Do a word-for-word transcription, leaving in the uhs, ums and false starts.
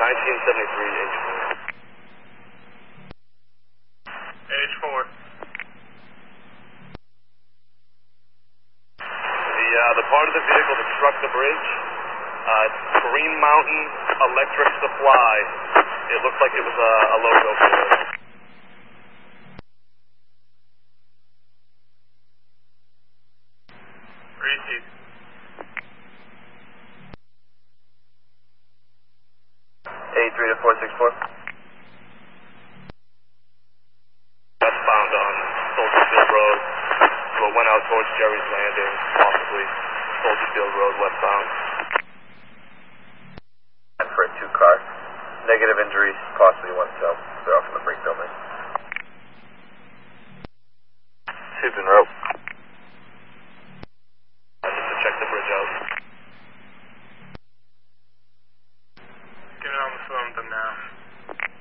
nineteen seventy-three H four. H four. The, uh, the part of the vehicle that struck the bridge, uh, Green Mountain Electric Supply. It looks like it was a, a logo for it. Receive. eight three to four six four. Westbound on Soldier Field Road. So it went out towards Jerry's Landing, possibly Soldier Field Road westbound. And for a two car. Negative injuries, possibly one cell. They're off from the brake building. Susan rope. Just to check the bridge out. Get it on the phone with them now.